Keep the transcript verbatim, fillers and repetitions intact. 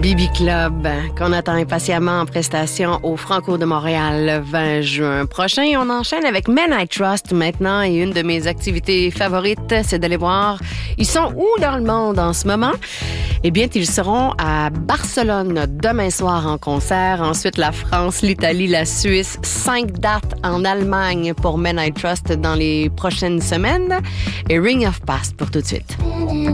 B B Club, qu'on attend impatiemment en prestation au Franco de Montréal le vingt juin prochain. On enchaîne avec Men I Trust maintenant et une de mes activités favorites, c'est d'aller voir ils sont où dans le monde en ce moment. Eh bien, ils seront à Barcelone demain soir en concert. Ensuite, la France, l'Italie, la Suisse. Cinq dates en Allemagne pour Men I Trust dans les prochaines semaines. Et Ring of Past pour tout de suite.